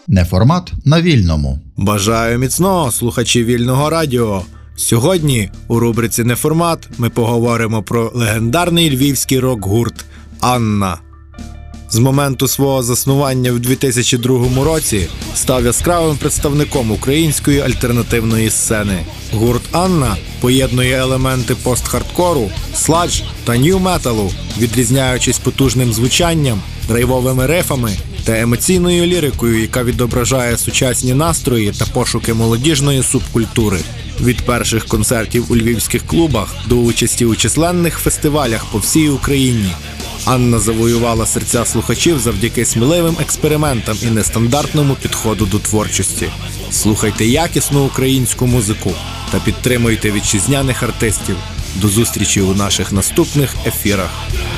Неформат на Вільному. Бажаю міцного, слухачі Вільного радіо. Сьогодні у рубриці «Неформат» ми поговоримо про легендарний львівський рок-гурт «Анна». З моменту свого заснування в 2002 році став яскравим представником української альтернативної сцени. Гурт «Анна» поєднує елементи пост-хардкору, сладж та нью-металу, відрізняючись потужним звучанням, драйвовими рифами та емоційною лірикою, яка відображає сучасні настрої та пошуки молодіжної субкультури. Від перших концертів у львівських клубах до участі у численних фестивалях по всій Україні. Анна завоювала серця слухачів завдяки сміливим експериментам і нестандартному підходу до творчості. Слухайте якісну українську музику та підтримуйте вітчизняних артистів. До зустрічі у наших наступних ефірах.